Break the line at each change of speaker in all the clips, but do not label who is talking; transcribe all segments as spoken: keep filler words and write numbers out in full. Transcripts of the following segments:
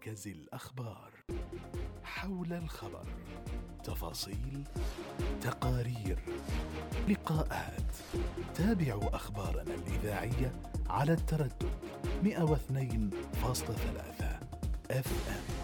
مركز الأخبار. حول الخبر، تفاصيل، تقارير، لقاءات. تابعوا أخبارنا الإذاعية على التردد مئة واثنين فاصلة ثلاثة اف ام.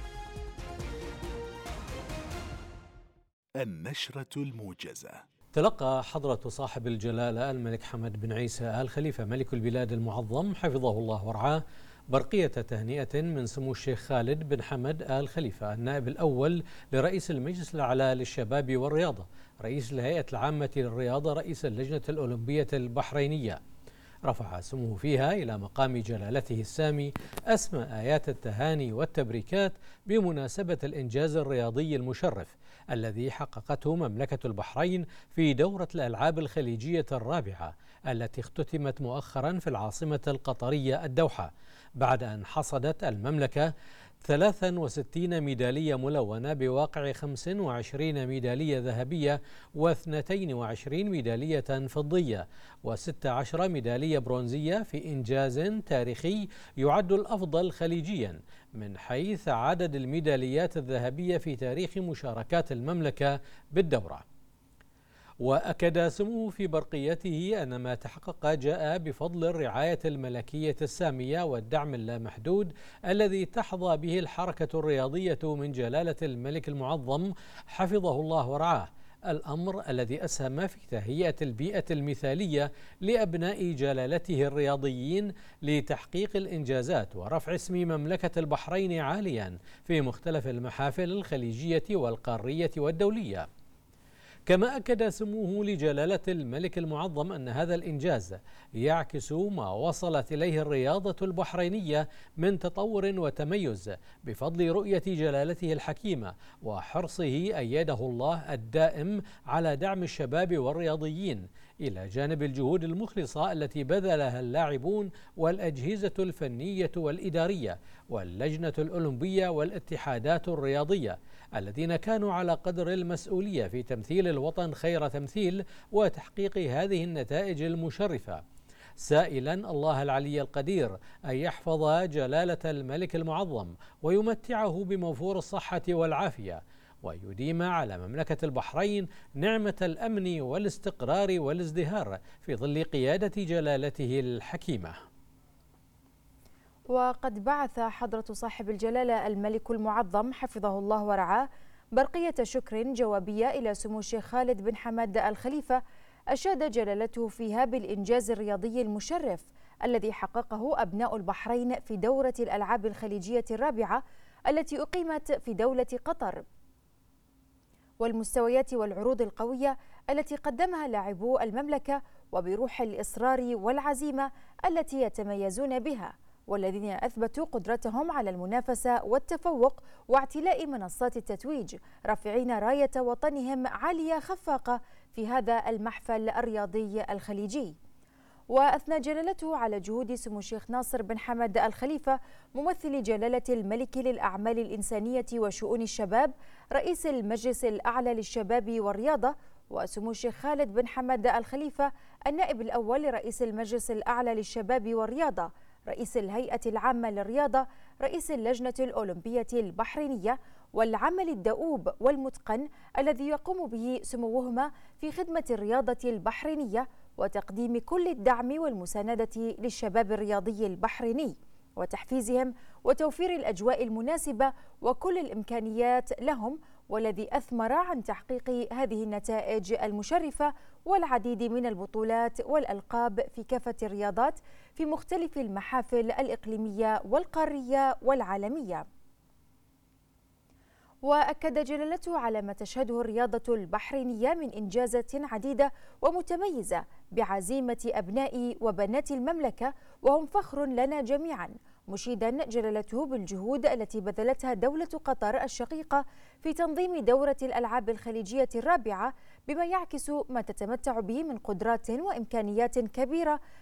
النشرة الموجزة.
تلقى حضرة صاحب الجلالة الملك حمد بن عيسى آل خليفة ملك البلاد المعظم حفظه الله ورعاه برقية تهنئة من سمو الشيخ خالد بن حمد آل خليفة النائب الأول لرئيس المجلس الأعلى للشباب والرياضة، رئيس الهيئة العامة للرياضة، رئيس اللجنة الأولمبية البحرينية. رفع سموه فيها إلى مقام جلالته السامي أسمى آيات التهاني والتبريكات بمناسبة الإنجاز الرياضي المشرف الذي حققته مملكة البحرين في دورة الألعاب الخليجية الرابعة التي اختتمت مؤخرا في العاصمة القطرية الدوحة، بعد أن حصدت المملكة ثلاث وستين ميدالية ملونة بواقع خمس وعشرين ميدالية ذهبية واثنتين وعشرين ميدالية فضية وست عشر ميدالية برونزية في إنجاز تاريخي يعد الأفضل خليجيا من حيث عدد الميداليات الذهبية في تاريخ مشاركات المملكة بالدورة. وأكد سموه في برقيته أن ما تحقق جاء بفضل الرعاية الملكية السامية والدعم اللامحدود الذي تحظى به الحركة الرياضية من جلالة الملك المعظم حفظه الله ورعاه، الأمر الذي أسهم في تهيئة البيئة المثالية لأبناء جلالته الرياضيين لتحقيق الإنجازات ورفع اسم مملكة البحرين عاليا في مختلف المحافل الخليجية والقارية والدولية. كما أكد سموه لجلالة الملك المعظم أن هذا الإنجاز يعكس ما وصلت إليه الرياضة البحرينية من تطور وتميز بفضل رؤية جلالته الحكيمة وحرصه أيده الله الدائم على دعم الشباب والرياضيين، إلى جانب الجهود المخلصة التي بذلها اللاعبون والأجهزة الفنية والإدارية واللجنة الأولمبية والاتحادات الرياضية الذين كانوا على قدر المسؤولية في تمثيل الوطن خير تمثيل وتحقيق هذه النتائج المشرفة، سائلا الله العلي القدير أن يحفظ جلالة الملك المعظم ويمتعه بموفور الصحة والعافية، ويديم على مملكة البحرين نعمة الأمن والاستقرار والازدهار في ظل قيادة جلالته الحكيمة.
وقد بعث حضرة صاحب الجلالة الملك المعظم حفظه الله ورعاه برقية شكر جوابية إلى سمو الشيخ خالد بن حمد آل خليفة أشاد جلالته فيها بالإنجاز الرياضي المشرف الذي حققه أبناء البحرين في دورة الألعاب الخليجية الرابعة التي أقيمت في دولة قطر، والمستويات والعروض القوية التي قدمها لاعبو المملكة وبروح الإصرار والعزيمة التي يتميزون بها، والذين أثبتوا قدرتهم على المنافسة والتفوق واعتلاء منصات التتويج، رافعين راية وطنهم عالية خفاقة في هذا المحفل الرياضي الخليجي. وأثنى جلالته على جهود سمو الشيخ ناصر بن حمد آل خليفة ممثل جلالة الملك للأعمال الإنسانية وشؤون الشباب، رئيس المجلس الأعلى للشباب والرياضة، وسمو الشيخ خالد بن حمد آل خليفة النائب الأول لرئيس المجلس الأعلى للشباب والرياضة، رئيس الهيئة العامة للرياضة، رئيس اللجنة الأولمبية البحرينية، والعمل الدؤوب والمتقن الذي يقوم به سموهما في خدمة الرياضة البحرينية وتقديم كل الدعم والمساندة للشباب الرياضي البحريني وتحفيزهم وتوفير الأجواء المناسبة وكل الإمكانيات لهم، والذي أثمر عن تحقيق هذه النتائج المشرفة والعديد من البطولات والألقاب في كافة الرياضات في مختلف المحافل الإقليمية والقارية والعالمية. وأكد جلالته على ما تشهده الرياضة البحرينية من إنجازات عديدة ومتميزة بعزيمة أبناء وبنات المملكة وهم فخر لنا جميعا، مشيدا جلالته بالجهود التي بذلتها دولة قطر الشقيقة في تنظيم دورة الألعاب الخليجية الرابعة، بما يعكس ما تتمتع به من قدرات وإمكانيات كبيرة